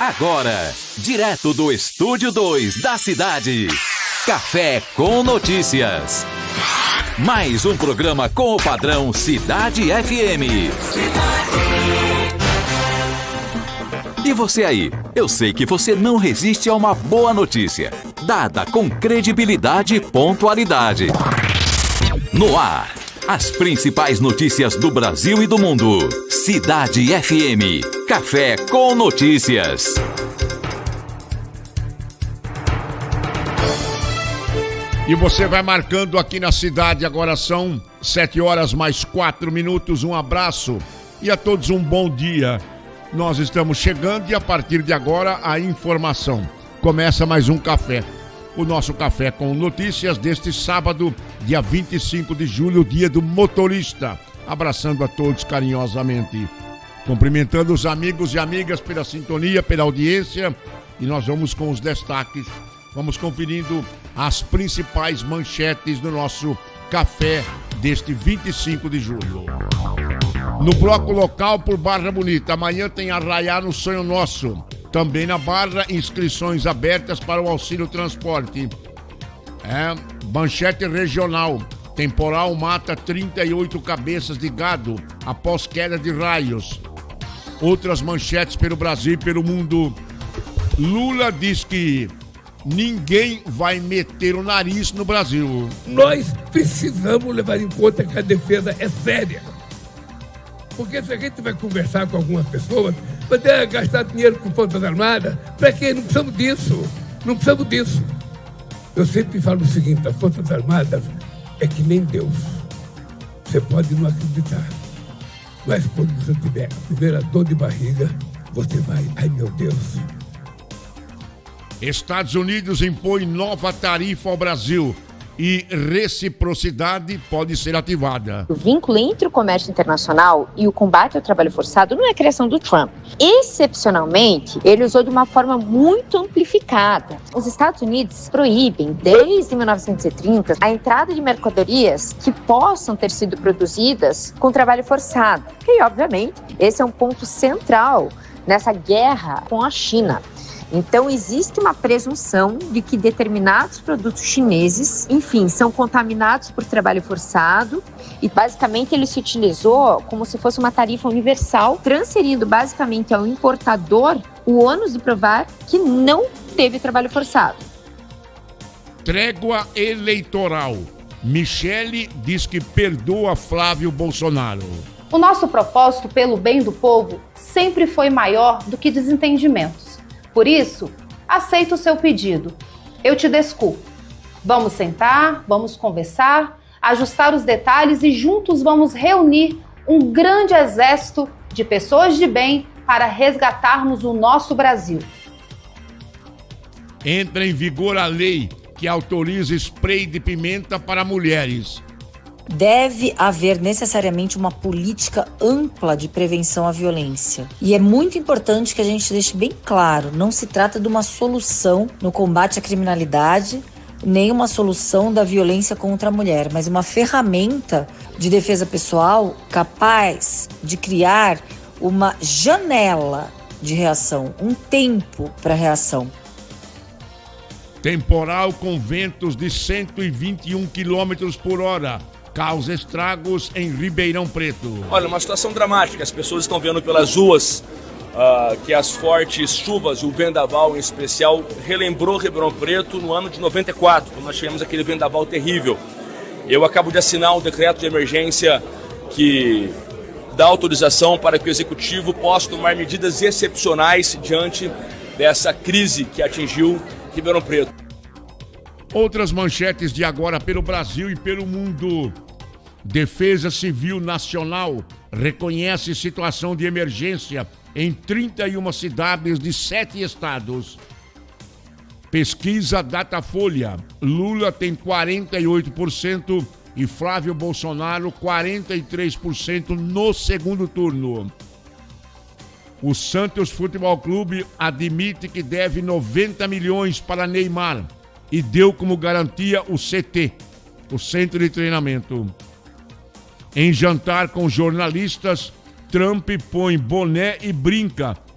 Agora, direto do Estúdio 2 da cidade, Café com Notícias. Mais um programa com o padrão Cidade FM. E você aí? Eu sei que você não resiste a uma boa notícia, dada com credibilidade e pontualidade. No ar, as principais notícias do Brasil e do mundo. Cidade FM. Café com Notícias. E você vai marcando aqui na cidade. Agora são 7h mais 4 minutos. Um abraço e a todos um bom dia. Nós estamos chegando e a partir de agora a informação. Começa mais um café. O nosso Café com Notícias deste sábado, dia 25 de julho, dia do motorista. Abraçando a todos carinhosamente. Cumprimentando os amigos e amigas pela sintonia, pela audiência. E nós vamos com os destaques. Vamos conferindo as principais manchetes do nosso café deste 25 de julho. No bloco local por Barra Bonita, amanhã tem Arraiá no Sonho Nosso. Também na Barra, inscrições abertas para o auxílio transporte. Manchete regional. Temporal mata 38 cabeças de gado após queda de raios. Outras manchetes pelo Brasil e pelo mundo. Lula diz que ninguém vai meter o nariz no Brasil. Nós precisamos levar em conta que a defesa é séria. Porque se a gente vai conversar com algumas pessoas, vai ter que gastar dinheiro com Forças Armadas, para quê? Não precisamos disso. Não precisamos disso. Eu sempre falo o seguinte, as Forças Armadas é que nem Deus. Você pode não acreditar, mas quando você tiver a primeira dor de barriga, você vai, ai meu Deus. Estados Unidos impõe nova tarifa ao Brasil e reciprocidade pode ser ativada. O vínculo entre o comércio internacional e o combate ao trabalho forçado não é criação do Trump. Excepcionalmente, ele usou de uma forma muito amplificada. Os Estados Unidos proíbem, desde 1930, a entrada de mercadorias que possam ter sido produzidas com trabalho forçado. E, obviamente, esse é um ponto central nessa guerra com a China. Então, existe uma presunção de que determinados produtos chineses, enfim, são contaminados por trabalho forçado e, basicamente, ele se utilizou como se fosse uma tarifa universal, transferindo, basicamente, ao importador o ônus de provar que não teve trabalho forçado. Trégua eleitoral. Michele diz que perdoa Flávio Bolsonaro. O nosso propósito pelo bem do povo sempre foi maior do que desentendimentos. Por isso, aceito o seu pedido. Eu te desculpo. Vamos sentar, vamos conversar, ajustar os detalhes e juntos vamos reunir um grande exército de pessoas de bem para resgatarmos o nosso Brasil. Entra em vigor a lei que autoriza spray de pimenta para mulheres. Deve haver necessariamente uma política ampla de prevenção à violência. E é muito importante que a gente deixe bem claro, não se trata de uma solução no combate à criminalidade, nem uma solução da violência contra a mulher, mas uma ferramenta de defesa pessoal capaz de criar uma janela de reação, um tempo para reação. Temporal com ventos de 121 km por hora. Causa estragos em Ribeirão Preto. Olha, uma situação dramática. As pessoas estão vendo pelas ruas que as fortes chuvas, o vendaval em especial, relembrou Ribeirão Preto no ano de 94, quando nós tivemos aquele vendaval terrível. Eu acabo de assinar um decreto de emergência que dá autorização para que o Executivo possa tomar medidas excepcionais diante dessa crise que atingiu Ribeirão Preto. Outras manchetes de agora pelo Brasil e pelo mundo. Defesa Civil Nacional reconhece situação de emergência em 31 cidades de 7 estados. Pesquisa Datafolha. Lula tem 48% e Flávio Bolsonaro 43% no segundo turno. O Santos Futebol Clube admite que deve 90 milhões para Neymar e deu como garantia o CT, o Centro de Treinamento. Em jantar com jornalistas, Trump põe boné e brinca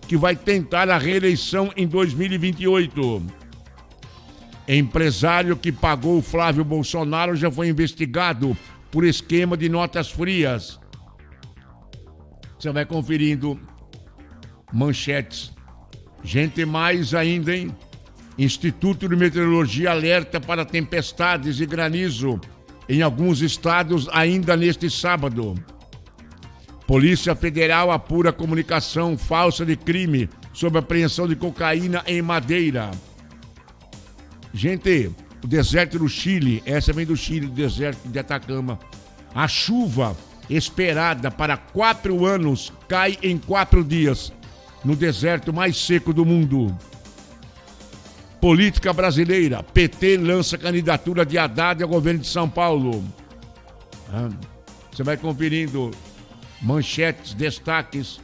que vai tentar a reeleição em 2028. Empresário que pagou o Flávio Bolsonaro já foi investigado por esquema de notas frias. Você vai conferindo manchetes. Gente, mais ainda, hein? Instituto de Meteorologia alerta para tempestades e granizo em alguns estados ainda neste sábado. Polícia Federal apura comunicação falsa de crime sobre apreensão de cocaína em Madeira. Gente, o deserto do Chile, essa vem do Chile, o deserto de Atacama. A chuva esperada para 4 anos cai em 4 dias no deserto mais seco do mundo. Política brasileira, PT lança candidatura de Haddad ao governo de São Paulo. Você vai conferindo manchetes, destaques.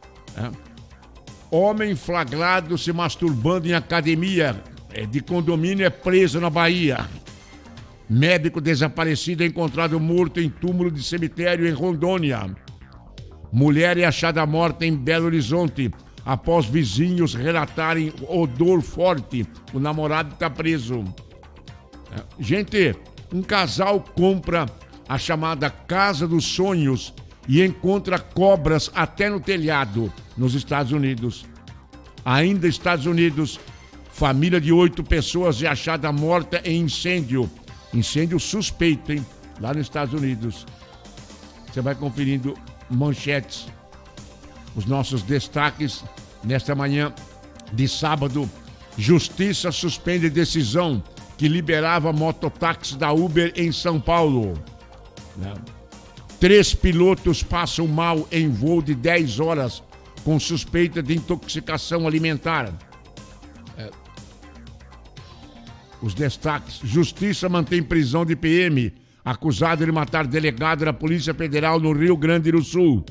Homem flagrado se masturbando em academia de condomínio é preso na Bahia. Médico desaparecido é encontrado morto em túmulo de cemitério em Rondônia. Mulher é achada morta em Belo Horizonte após vizinhos relatarem odor forte. O namorado está preso. Gente, um casal compra a chamada Casa dos Sonhos e encontra cobras até no telhado, nos Estados Unidos. Ainda Estados Unidos, família de 8 pessoas é achada morta em incêndio. Incêndio suspeito, hein? Lá nos Estados Unidos. Você vai conferindo manchetes. Os nossos destaques nesta manhã de sábado. Justiça suspende decisão que liberava mototáxi da Uber em São Paulo. 3 pilotos passam mal em voo de 10 horas com suspeita de intoxicação alimentar. Os destaques. Justiça mantém prisão de PM acusado de matar delegado da Polícia Federal no Rio Grande do Sul.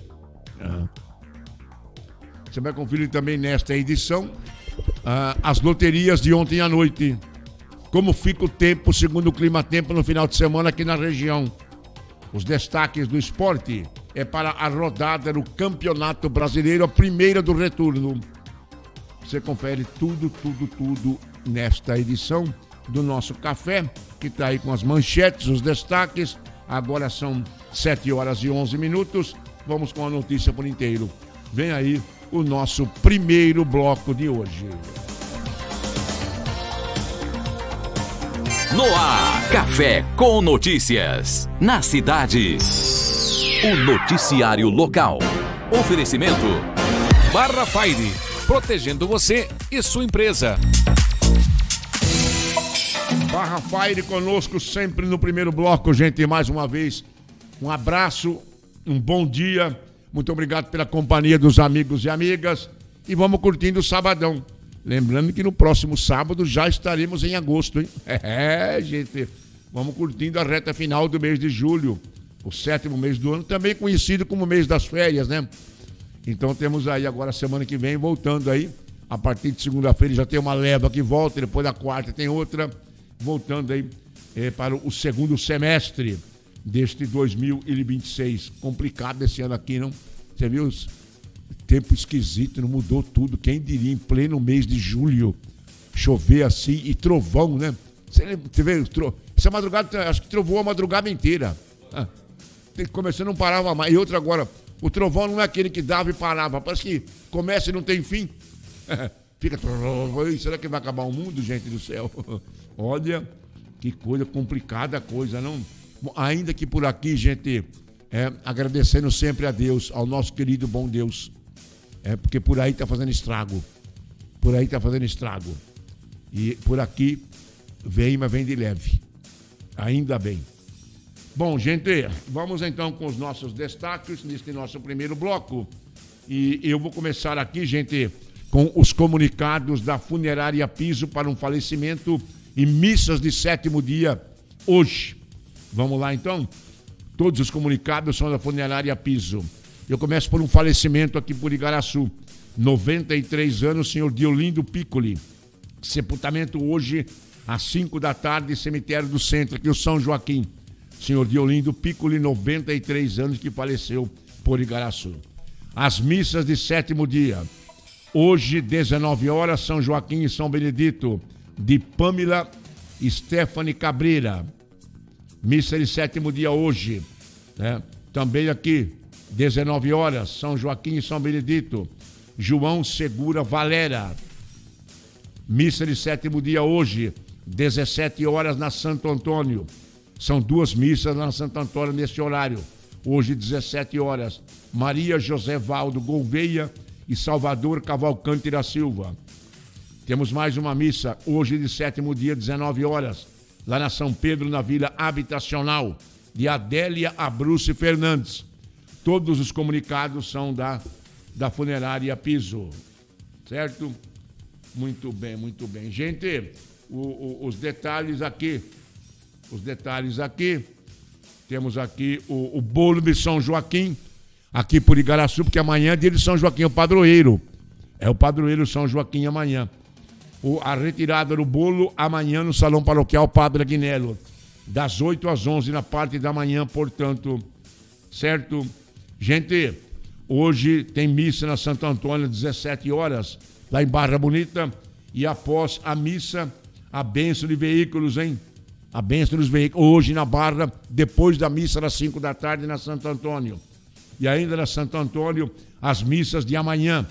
Você vai conferir também nesta edição as loterias de ontem à noite. Como fica o tempo, segundo o Climatempo, no final de semana aqui na região. Os destaques do esporte é para a rodada do Campeonato Brasileiro, a primeira do retorno. Você confere tudo nesta edição do nosso café, que está aí com as manchetes, os destaques. Agora são 7 horas e 11 minutos. Vamos com a notícia por inteiro. Vem aí o nosso primeiro bloco de hoje. No ar, Café com Notícias. Na cidade, o noticiário local. Oferecimento Barra Fire, protegendo você e sua empresa. Barra Fire conosco sempre no primeiro bloco, gente. Mais uma vez, um abraço, um bom dia. Muito obrigado pela companhia dos amigos e amigas. E vamos curtindo o sabadão. Lembrando que no próximo sábado já estaremos em agosto, hein? Gente, vamos curtindo a reta final do mês de julho, o 7º mês do ano, também conhecido como mês das férias, né? Então temos aí agora, semana que vem, voltando aí, a partir de segunda-feira já tem uma leva que volta, depois da quarta tem outra, voltando aí para o segundo semestre deste 2026. Complicado esse ano aqui, não? Você viu tempo esquisito, não mudou tudo. Quem diria, em pleno mês de julho, chover assim e trovão, né? Você vê, essa madrugada, acho que trovou a madrugada inteira. Começando, não parava mais. E outra agora, o trovão não é aquele que dava e parava. Parece que começa e não tem fim. Fica, será que vai acabar o mundo, gente do céu? Olha, que coisa complicada a coisa, não? Ainda que por aqui, gente, agradecendo sempre a Deus, ao nosso querido bom Deus. Porque por aí tá fazendo estrago. Por aí tá fazendo estrago. E por aqui vem, mas vem de leve. Ainda bem. Bom, gente, vamos então com os nossos destaques neste nosso primeiro bloco. E eu vou começar aqui, gente, com os comunicados da Funerária Piso para um falecimento e missas de 7º dia hoje. Vamos lá, então? Todos os comunicados são da Funerária Piso. Eu começo por um falecimento aqui por Igaraçu. 93 anos, senhor Diolindo Piccoli. Sepultamento hoje, às 5 da tarde, cemitério do centro, aqui o São Joaquim. Senhor Diolindo Piccoli, 93 anos, que faleceu por Igaraçu. As missas de 7º dia. Hoje, 19 horas, São Joaquim e São Benedito, de Pâmela Stephanie Cabreira. Missa de 7º dia hoje, né? Também aqui, 19 horas, São Joaquim e São Benedito, João Segura Valera. Missa de 7º dia hoje, 17 horas na Santo Antônio. São 2 missas na Santo Antônio neste horário. Hoje, 17 horas, Maria José Valdo Gouveia e Salvador Cavalcante da Silva. Temos mais uma missa, hoje de 7º dia, 19 horas, lá na São Pedro, na Vila Habitacional, de Adélia Abruzzi Fernandes. Todos os comunicados são da funerária Piso, certo? Muito bem, muito bem. Gente, os detalhes aqui, temos aqui o bolo de São Joaquim, aqui por Igaraçu, porque amanhã é dia de São Joaquim, o padroeiro. É o padroeiro São Joaquim amanhã. A retirada do bolo amanhã no Salão Paroquial Padre Aguinello, das 8 às 11 na parte da manhã, portanto, certo? Gente, hoje tem missa na Santo Antônio, 17 horas, lá em Barra Bonita, e após a missa, a bênção de veículos, hein? A bênção dos veículos, hoje na Barra, depois da missa das 5 da tarde na Santo Antônio. E ainda na Santo Antônio, as missas de amanhã,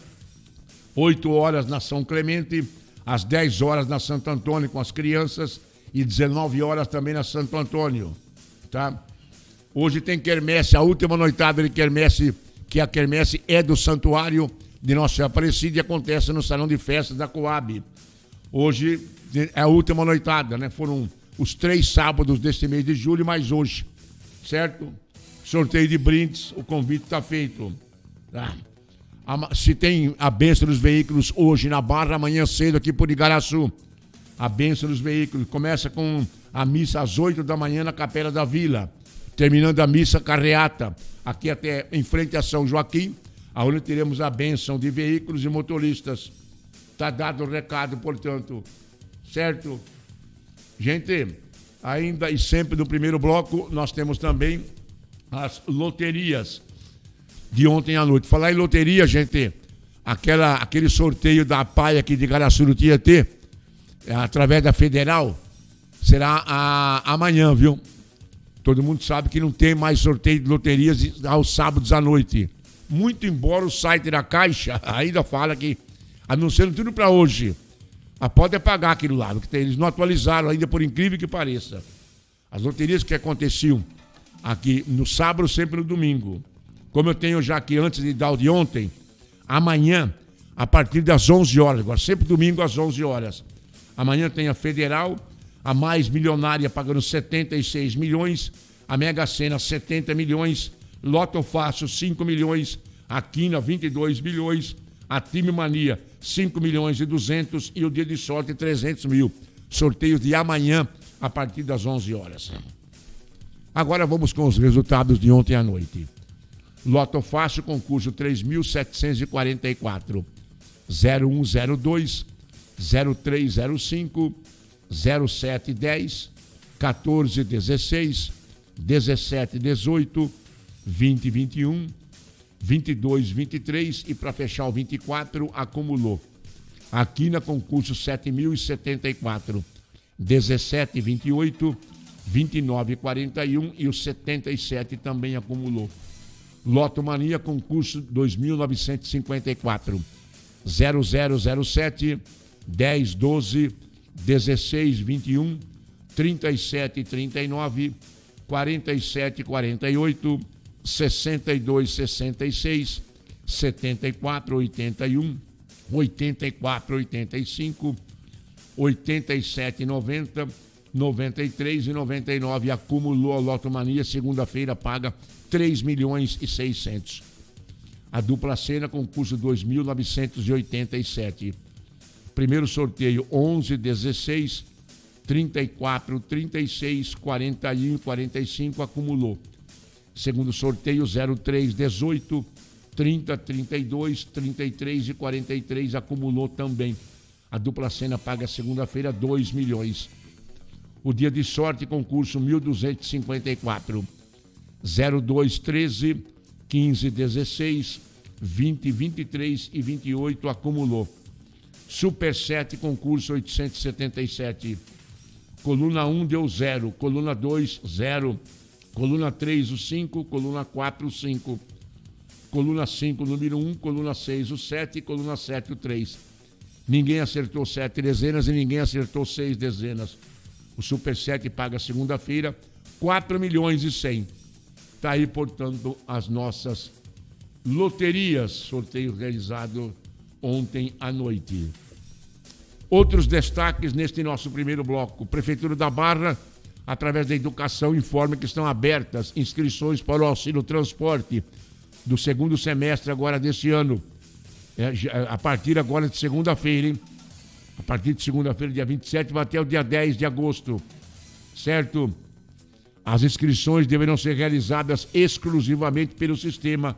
8 horas na São Clemente, às 10 horas na Santo Antônio com as crianças e 19 horas também na Santo Antônio, tá? Hoje tem quermesse, a última noitada de quermesse, que a quermesse é do Santuário de Nossa Senhora Aparecida e acontece no Salão de Festas da Coab. Hoje é a última noitada, né? Foram os 3 sábados deste mês de julho, mais hoje, certo? Sorteio de brindes, o convite está feito, tá? Se tem a bênção dos veículos hoje na Barra, amanhã cedo aqui por Igaraçu. A bênção dos veículos começa com a missa às 8 da manhã na Capela da Vila. Terminando a missa, carreata, aqui até em frente a São Joaquim, onde teremos a bênção de veículos e motoristas. Está dado o recado, portanto, certo? Gente, ainda e sempre no primeiro bloco, nós temos também as loterias de ontem à noite. Falar em loteria, gente, aquele sorteio da PAI aqui de Igaraçu do Tietê, através da Federal, será amanhã, viu? Todo mundo sabe que não tem mais sorteio de loterias aos sábados à noite. Muito embora o site da Caixa ainda fala que, anunciando tudo para hoje, pode apagar aquilo lá, porque eles não atualizaram ainda, por incrível que pareça. As loterias que aconteciam aqui no sábado, sempre no domingo. Como eu tenho já aqui antes de dar o de ontem, amanhã, a partir das 11 horas, agora sempre domingo às 11 horas. Amanhã tem a Federal, a mais milionária pagando 76 milhões, a Mega Sena 70 milhões, Loto Fácil 5 milhões, a Quina 22 milhões, a Time Mania 5 milhões e 200 e o Dia de Sorte 300 mil. Sorteios de amanhã a partir das 11 horas. Agora vamos com os resultados de ontem à noite. Loto Fácil, concurso 3.744, 0102, 0305, 0710, 1416, 1718, 2021, 2223 e para fechar o 24 acumulou. Aqui na concurso 7.074, 1728, 2941 e o 77 também acumulou. Loto Mania, concurso 2.954, 0007, 1012, 1621, 3739, 4748, 6266, 7481, 8485, 8790, 93 e 99. Acumulou a Loto Mania, segunda-feira paga 3.600.000. A dupla cena, concurso 2.987. Primeiro sorteio 11, 16, 34, 36, 41 e 45 acumulou. Segundo sorteio 03, 18, 30, 32, 33 e 43 acumulou também. A dupla cena paga segunda-feira 2 milhões. O dia de sorte, concurso 1.254, 02, 13, 15, 16, 20, 23 e 28 acumulou. Super 7, concurso 877. Coluna 1 deu 0, coluna 2, 0. Coluna 3, o 5, coluna 4, o 5. Coluna 5, número 1, coluna 6, o 7, coluna 7, o 3. Ninguém acertou 7 dezenas e ninguém acertou 6 dezenas. O Super 7 paga segunda-feira 4 milhões e 100. Está aí, portanto, as nossas loterias. Sorteio realizado ontem à noite. Outros destaques neste nosso primeiro bloco. Prefeitura da Barra, através da educação, informa que estão abertas inscrições para o auxílio transporte do segundo semestre agora deste ano. A partir agora de segunda-feira, hein? A partir de segunda-feira, dia 27, vai até o dia 10 de agosto. Certo? As inscrições deverão ser realizadas exclusivamente pelo sistema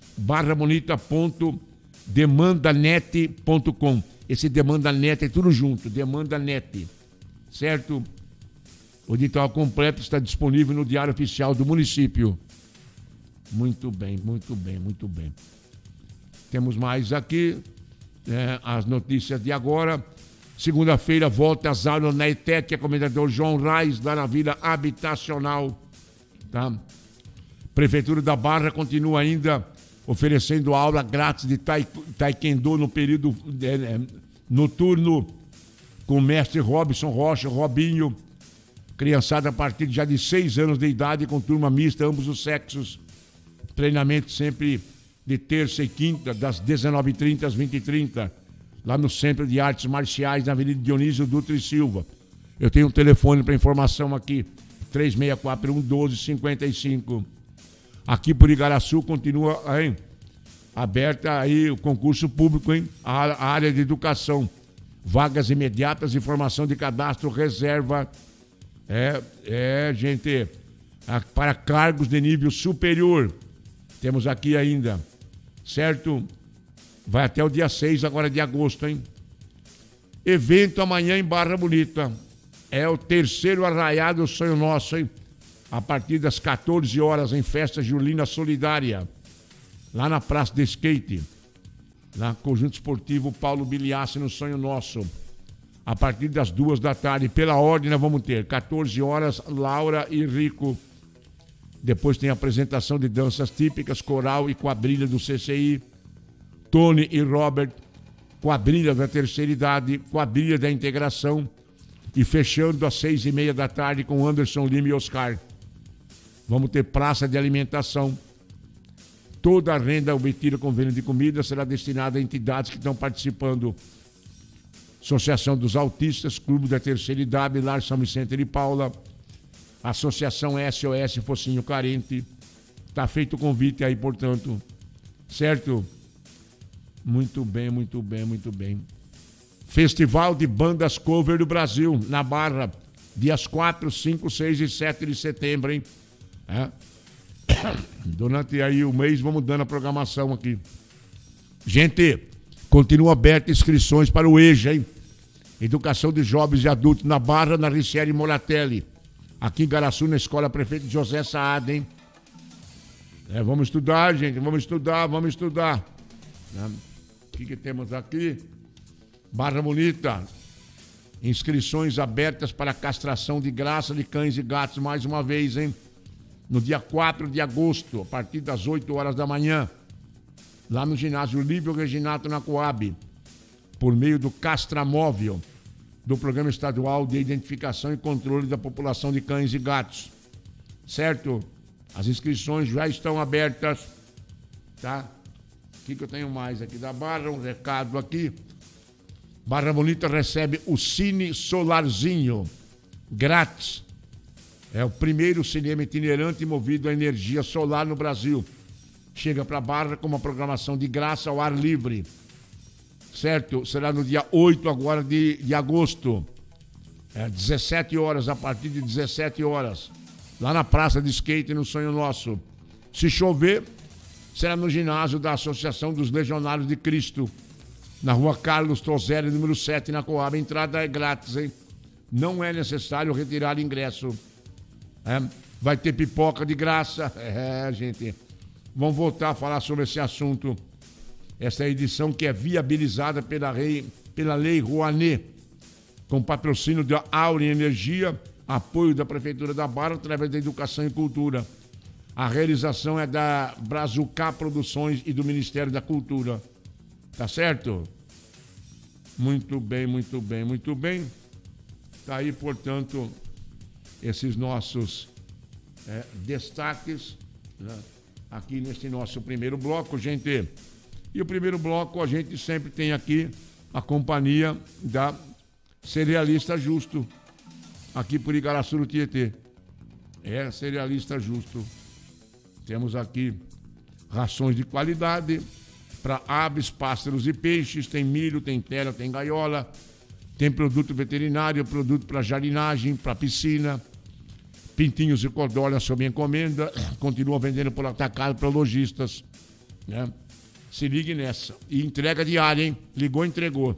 barramonita.demandanet.com. Esse Demandanet é tudo junto, Demandanet. Certo? O edital completo está disponível no Diário Oficial do município. Muito bem, muito bem, muito bem. Temos mais aqui as notícias de agora. Segunda-feira volta às aulas na ETEC, a comendador João Reis, lá na Vila Habitacional. Tá? Prefeitura da Barra continua ainda oferecendo aula grátis de taekwondo no período noturno com o mestre Robson Rocha, Robinho. Criançada a partir já de 6 anos de idade, com turma mista, ambos os sexos. Treinamento sempre de terça e quinta, das 19h30 às 20h30, lá no Centro de Artes Marciais, na Avenida Dionísio Dutra e Silva. Eu tenho um telefone para informação aqui, 3641-1255. Aqui por Igaraçu continua aberta aí o concurso público, hein? A área de educação. Vagas imediatas, informação de cadastro, reserva. Gente, para cargos de nível superior. Temos aqui ainda, certo? Vai até o dia 6 agora de agosto, hein? Evento amanhã em Barra Bonita. É o terceiro Arraiado Sonho Nosso, hein? A partir das 14 horas em Festa Julina Solidária. Lá na Praça de Skate. Lá no Conjunto Esportivo Paulo Biliassi no Sonho Nosso. A partir das 2 da tarde. Pela ordem nós vamos ter 14 horas, Laura e Rico. Depois tem a apresentação de danças típicas, coral e quadrilha do CCI. Tony e Robert, quadrilha da terceira idade, quadrilha da integração. E fechando às 6h30 da tarde com Anderson Lima e Oscar. Vamos ter praça de alimentação. Toda a renda obtida com venda de comida será destinada a entidades que estão participando. Associação dos Autistas, Clube da Terceira Idade, Lar São Vicente de Paula, Associação SOS Focinho Carente. Está feito o convite aí, portanto. Certo? Muito bem, muito bem, muito bem. Festival de Bandas Cover do Brasil, na Barra, dias 4, 5, 6 e 7 de setembro, hein? Durante aí o mês vamos dando a programação aqui. Gente, continua aberta inscrições para o EJA, hein? Educação de Jovens e Adultos na Barra, na Ricieri Moratelli. Aqui em Igaraçu, na Escola Prefeito José Saad, hein? Vamos estudar, gente, vamos estudar. O que temos aqui? Barra Bonita. Inscrições abertas para castração de graça de cães e gatos mais uma vez, hein? No dia 4 de agosto, a partir das 8 horas da manhã, lá no ginásio Lívio Reginato, na Coab, por meio do Castramóvel, do Programa Estadual de Identificação e Controle da População de Cães e Gatos. Certo? As inscrições já estão abertas, tá? O que eu tenho mais aqui da Barra? Um recado aqui. Barra Bonita recebe o Cine Solarzinho, grátis. É o primeiro cinema itinerante movido a energia solar no Brasil. Chega para Barra com uma programação de graça ao ar livre. Certo? Será no dia 8 agora de agosto. 17 horas, a partir de 17 horas. Lá na Praça de Skate, no Sonho Nosso. Se chover, será no ginásio da Associação dos Legionários de Cristo. Na Rua Carlos Tozelli, número 7, na Coab. A entrada é grátis, hein? Não é necessário retirar ingresso. Vai ter pipoca de graça. Gente. Vamos voltar a falar sobre esse assunto Essa edição que é viabilizada pela Lei Rouanet, com patrocínio da Aurea Energia, apoio da Prefeitura da Barra através da Educação e Cultura. A realização é da Brazucá Produções e do Ministério da Cultura. Tá certo? Muito bem, muito bem, muito bem. Tá aí, portanto, esses nossos destaques, né, aqui nesse nosso primeiro bloco, gente. E o primeiro bloco a gente sempre tem aqui a companhia da Cerealista Justo, aqui por Igaraçu do Tietê. É Cerealista Justo. Temos aqui rações de qualidade para aves, pássaros e peixes. Tem milho, tem terra, tem gaiola. Tem produto veterinário, produto para jardinagem, para piscina. Pintinhos e codornas sob encomenda. Continua vendendo por atacado para lojistas, né? Se ligue nessa. E entrega diária, hein? Ligou, entregou.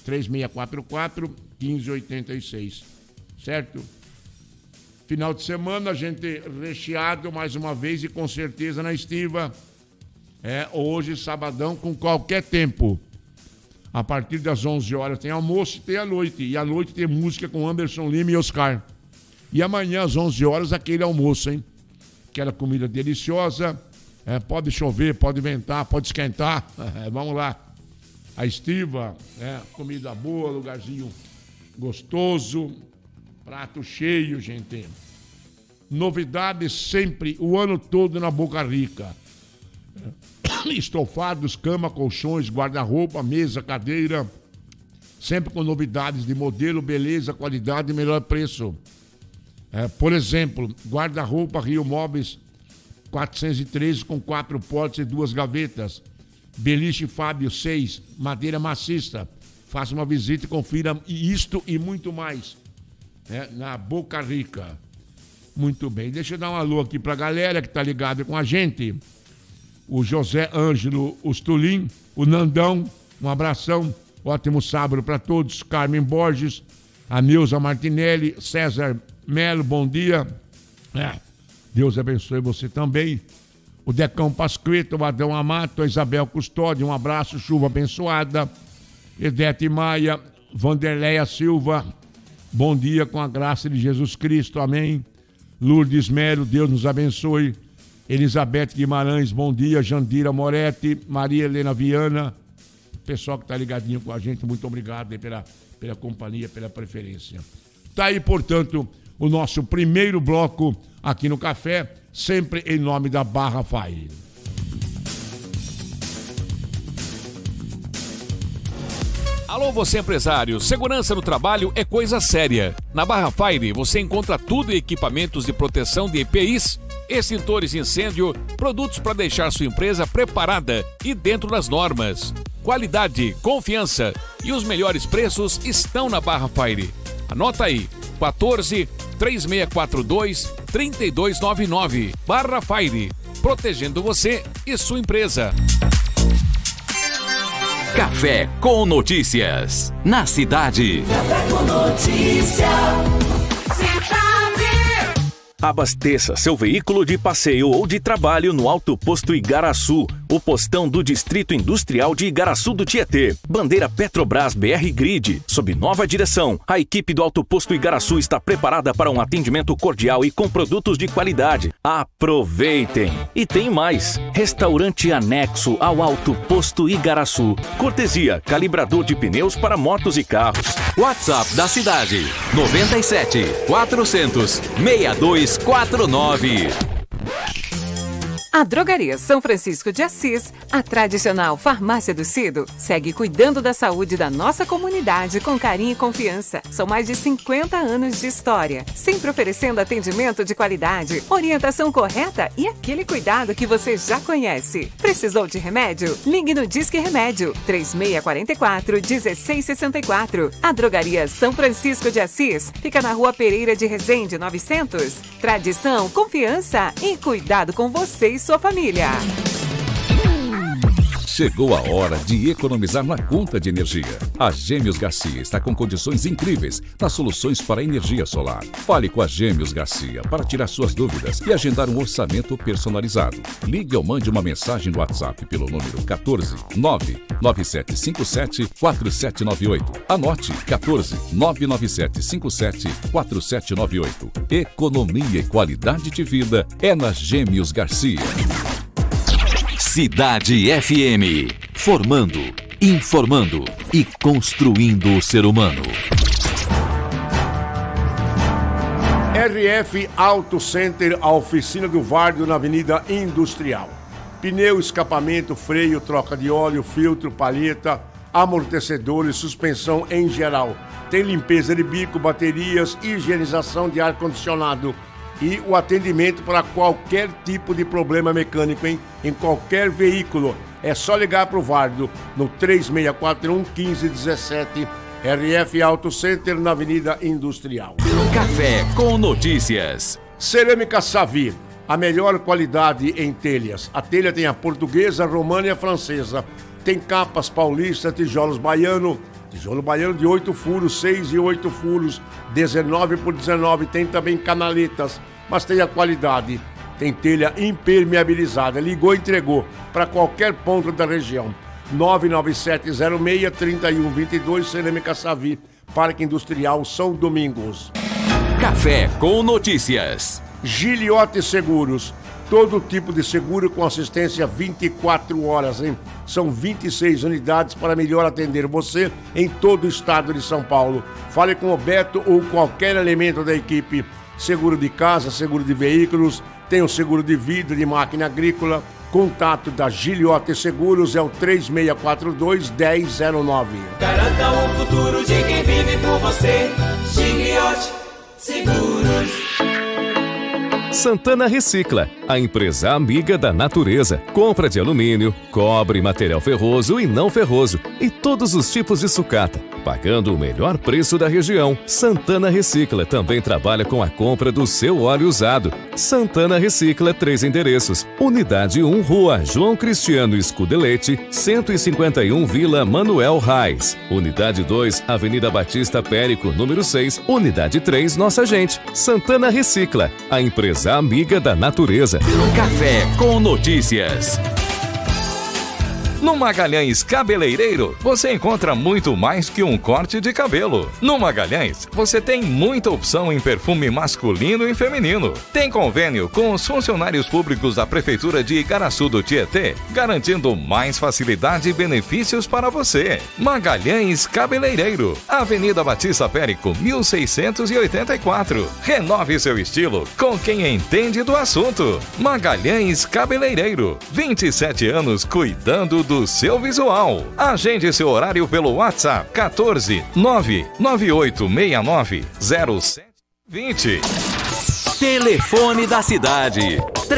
3644-1586. Certo? Final de semana, a gente recheado mais uma vez e com certeza na Estiva. Hoje, sabadão, com qualquer tempo. A partir das 11 horas tem almoço e tem a noite. E à noite tem música com Anderson Lima e Oscar. E amanhã, às 11 horas, aquele almoço, hein? Aquela comida deliciosa. Pode chover, pode ventar, pode esquentar. Vamos lá. A Estiva, comida boa, lugarzinho gostoso, prato cheio, gente. Novidades sempre, o ano todo na Boca Rica. Estofados, cama, colchões, guarda-roupa, mesa, cadeira. Sempre com novidades de modelo, beleza, qualidade e melhor preço. Por exemplo, guarda-roupa Rio Móveis 413 com 4 portas e 2 gavetas. Beliche Fábio 6, madeira maciça. Faça uma visita e confira isto e muito mais. Na Boca Rica. Muito bem. Deixa eu dar um alô aqui pra galera que tá ligada com a gente. O José Ângelo Ustulin, o Nandão, um abração. Ótimo sábado para todos. Carmen Borges, a Neuza Martinelli, César Melo, bom dia. Deus abençoe você também. O Decão Pasqueto, o Adão Amato, a Isabel Custódio, um abraço, chuva abençoada. Edete Maia, Vanderleia Silva, bom dia com a graça de Jesus Cristo, amém. Lourdes Melo, Deus nos abençoe. Elizabeth Guimarães, bom dia. Jandira Moretti, Maria Helena Viana, pessoal que está ligadinho com a gente, muito obrigado aí pela companhia, pela preferência. Tá aí, portanto, o nosso primeiro bloco aqui no Café, sempre em nome da Barra Fire. Alô, você empresário, segurança no trabalho é coisa séria. Na Barra Fire você encontra tudo em equipamentos de proteção de EPIs, extintores de incêndio, produtos para deixar sua empresa preparada e dentro das normas. Qualidade, confiança e os melhores preços estão na Barra Fire. Anota aí, 14-3642-3299. Barra Fire, protegendo você e sua empresa. Café com Notícias, na cidade. Café com Notícia, cidade. Abasteça seu veículo de passeio ou de trabalho no Alto Posto Igaraçu, o postão do Distrito Industrial de Igaraçu do Tietê. Bandeira Petrobras BR Grid. Sob nova direção, a equipe do Alto Posto Igaraçu está preparada para um atendimento cordial e com produtos de qualidade. Aproveitem! E tem mais. Restaurante anexo ao Alto Posto Igaraçu. Cortesia, calibrador de pneus para motos e carros. WhatsApp da cidade, 97 400 6249. A Drogaria São Francisco de Assis, a tradicional farmácia do Cido, segue cuidando da saúde da nossa comunidade com carinho e confiança. São mais de 50 anos de história, sempre oferecendo atendimento de qualidade, orientação correta e aquele cuidado que você já conhece. Precisou de remédio? Ligue no Disque Remédio, 3644-1664. A Drogaria São Francisco de Assis fica na Rua Pereira de Resende, 900. Tradição, confiança e cuidado com você e sua família. Chegou a hora de economizar na conta de energia. A Gêmeos Garcia está com condições incríveis nas soluções para energia solar. Fale com a Gêmeos Garcia para tirar suas dúvidas e agendar um orçamento personalizado. Ligue ou mande uma mensagem no WhatsApp pelo número 14 99757 4798. Anote 14 99757 4798. Economia e qualidade de vida é na Gêmeos Garcia. Cidade FM. Formando, informando e construindo o ser humano. RF Auto Center, a oficina do Vardo na Avenida Industrial. Pneu, escapamento, freio, troca de óleo, filtro, palheta, amortecedores, suspensão em geral. Tem limpeza de bico, baterias, higienização de ar-condicionado e o atendimento para qualquer tipo de problema mecânico em qualquer veículo. É só ligar para o Vardo no 3641-1517. RF Auto Center na Avenida Industrial. Café com notícias. Cerâmica Savi, a melhor qualidade em telhas. A telha tem a portuguesa, a romana e a francesa. Tem capas paulista, tijolos baiano, tijolo baiano de 8 furos, 6 e 8 furos, 19 por 19. Tem também canaletas, mas tem a qualidade. Tem telha impermeabilizada. Ligou e entregou para qualquer ponto da região. 99706-3122, Cerâmica Savi, Parque Industrial São Domingos. Café com notícias. Giliote Seguros. Todo tipo de seguro com assistência 24 horas, hein? São 26 unidades para melhor atender você em todo o estado de São Paulo. Fale com o Beto ou qualquer elemento da equipe. Seguro de casa, seguro de veículos, tem o seguro de vida, de máquina agrícola. Contato da Giliote Seguros é o 3642-1009. Garanta o futuro de quem vive por você. Giliote Seguros. Santana Recicla, a empresa amiga da natureza. Compra de alumínio, cobre, material ferroso e não ferroso e todos os tipos de sucata, pagando o melhor preço da região. Santana Recicla também trabalha com a compra do seu óleo usado. Santana Recicla, 3 endereços. Unidade 1, Rua João Cristiano Scudelete, 151 Vila Manuel Reis. Unidade 2, Avenida Batista Périco, número 6. Unidade 3, Nossa Gente. Santana Recicla, a empresa amiga da natureza. Café com notícias. No Magalhães Cabeleireiro, você encontra muito mais que um corte de cabelo. No Magalhães, você tem muita opção em perfume masculino e feminino. Tem convênio com os funcionários públicos da Prefeitura de Igaraçu do Tietê, garantindo mais facilidade e benefícios para você. Magalhães Cabeleireiro, Avenida Batista Périco, 1684. Renove seu estilo com quem entende do assunto. Magalhães Cabeleireiro, 27 anos cuidando do seu visual. Agende seu horário pelo WhatsApp 14 99869 0720. Telefone da cidade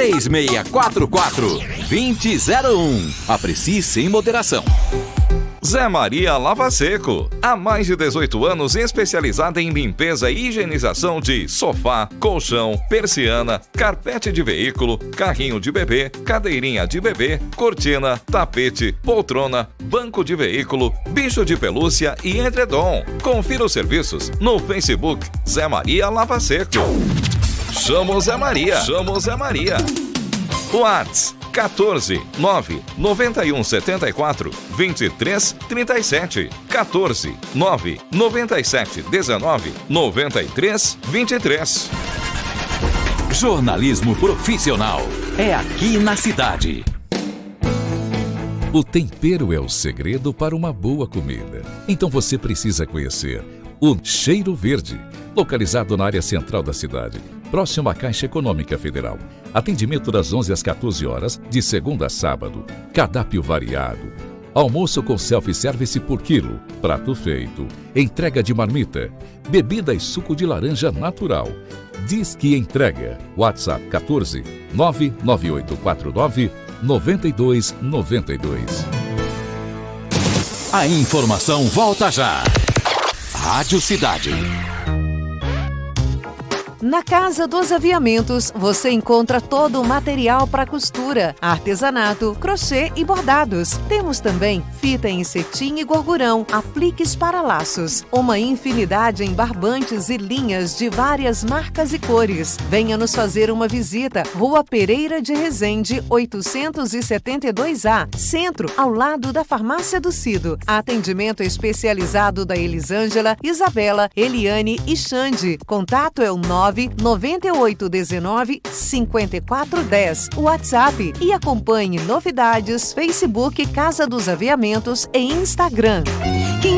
3644-2001. Aprecie sem moderação. Zé Maria Lava Seco, há mais de 18 anos especializada em limpeza e higienização de sofá, colchão, persiana, carpete de veículo, carrinho de bebê, cadeirinha de bebê, cortina, tapete, poltrona, banco de veículo, bicho de pelúcia e edredom. Confira os serviços no Facebook Zé Maria Lava Seco. Chama o Zé Maria. Chama o Zé Maria. WhatsApp 14 9 91 74 23 37. 14 9 97 19 93 23. Jornalismo profissional é aqui na cidade. O tempero é o segredo para uma boa comida. Então você precisa conhecer o Cheiro Verde, localizado na área central da cidade, próximo à Caixa Econômica Federal. Atendimento das 11 às 14 horas, de segunda a sábado. Cardápio variado. Almoço com self-service por quilo. Prato feito. Entrega de marmita. Bebida e suco de laranja natural. Diz que entrega. WhatsApp 14 99849 9292. A informação volta já. Rádio Cidade. Na Casa dos Aviamentos, você encontra todo o material para costura, artesanato, crochê e bordados. Temos também fita em cetim e gorgurão, apliques para laços, uma infinidade em barbantes e linhas de várias marcas e cores. Venha nos fazer uma visita. Rua Pereira de Resende, 872A, Centro, ao lado da Farmácia do Cido. Atendimento especializado da Elisângela, Isabela, Eliane e Xande. Contato é o 99819-5410. WhatsApp e acompanhe novidades, Facebook Casa dos Aviamentos e Instagram.